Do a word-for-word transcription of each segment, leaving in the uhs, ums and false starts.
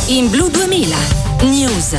in Blu duemila News.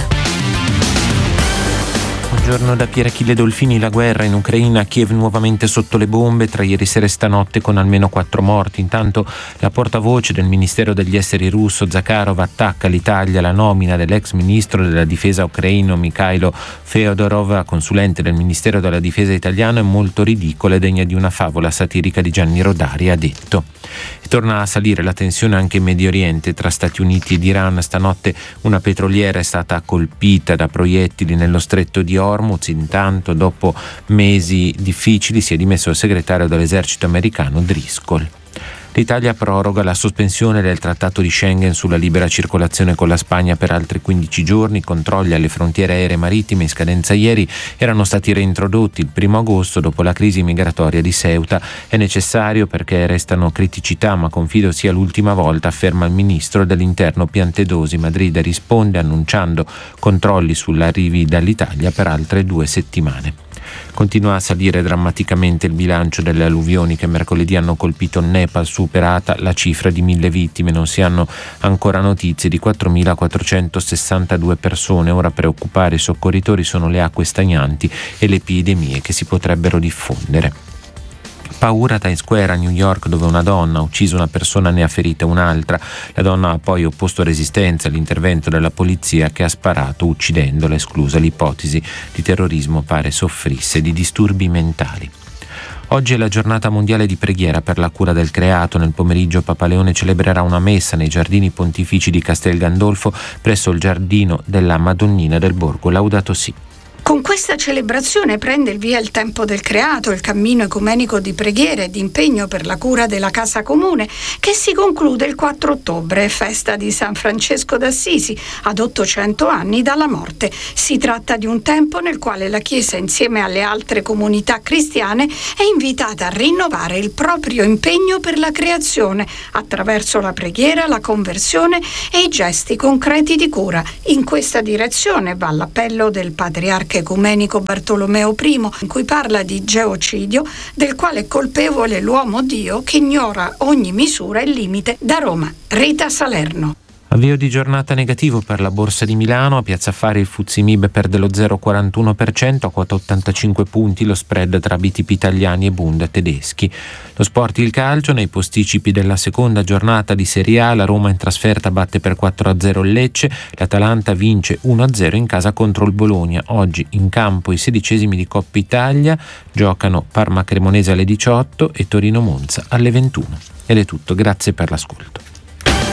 Buongiorno da Pier Achille Dolfini. La guerra in Ucraina, Kiev nuovamente sotto le bombe, tra ieri sera e stanotte con almeno quattro morti. Intanto la portavoce del Ministero degli Esteri russo, Zakharov, attacca l'Italia. La nomina dell'ex ministro della difesa ucraino Mikhailo Feodorov, consulente del Ministero della Difesa italiano, è molto ridicola e degna di una favola satirica di Gianni Rodari, ha detto. E torna a salire la tensione anche in Medio Oriente tra Stati Uniti ed Iran. Stanotte una petroliera è stata colpita da proiettili nello stretto di Hormuz. Intanto, dopo mesi difficili, si è dimesso il segretario dell'esercito americano Driscoll. L'Italia proroga la sospensione del trattato di Schengen sulla libera circolazione con la Spagna per altri quindici giorni. I controlli alle frontiere aeree marittime in scadenza ieri erano stati reintrodotti il primo agosto dopo la crisi migratoria di Ceuta. È necessario perché restano criticità, ma confido sia l'ultima volta, afferma il ministro dell'Interno Piantedosi. Madrid risponde annunciando controlli sull'arrivi dall'Italia per altre due settimane. Continua a salire drammaticamente il bilancio delle alluvioni che mercoledì hanno colpito il Nepal, superata la cifra di mille vittime. Non si hanno ancora notizie di quattromilaquattrocentosessantadue persone. Ora a preoccupare i soccorritori sono le acque stagnanti e le epidemie che si potrebbero diffondere. Paura a Times Square a New York, dove una donna ha ucciso una persona, ne ha ferita un'altra. La donna ha poi opposto resistenza all'intervento della polizia, che ha sparato uccidendola, esclusa l'ipotesi di terrorismo. Pare soffrisse di disturbi mentali. Oggi è la giornata mondiale di preghiera per la cura del creato. Nel pomeriggio Papa Leone celebrerà una messa nei giardini pontifici di Castel Gandolfo presso il giardino della Madonnina del Borgo Laudato Si. Con questa celebrazione prende il via il tempo del creato, il cammino ecumenico di preghiera e di impegno per la cura della casa comune, che si conclude il quattro ottobre, festa di San Francesco d'Assisi, ad ottocento anni dalla morte. Si tratta di un tempo nel quale la Chiesa, insieme alle altre comunità cristiane, è invitata a rinnovare il proprio impegno per la creazione, attraverso la preghiera, la conversione e i gesti concreti di cura. In questa direzione va l'appello del patriarca ecumenico Bartolomeo primo, in cui parla di geocidio, del quale è colpevole l'uomo Dio che ignora ogni misura e limite. Da Roma, Rita Salerno. Avvio di giornata negativo per la Borsa di Milano. A Piazza Affari il Fuzzi Mib perde lo zero virgola quarantuno per cento a quota ottantacinque punti, lo spread tra B T P italiani e Bund tedeschi. Lo sport, il calcio, nei posticipi della seconda giornata di Serie A, la Roma in trasferta batte per quattro a zero il Lecce, l'Atalanta vince uno a zero in casa contro il Bologna. Oggi in campo i sedicesimi di Coppa Italia, giocano Parma Cremonese alle diciotto e Torino Monza alle ventuno. Ed è tutto, grazie per l'ascolto.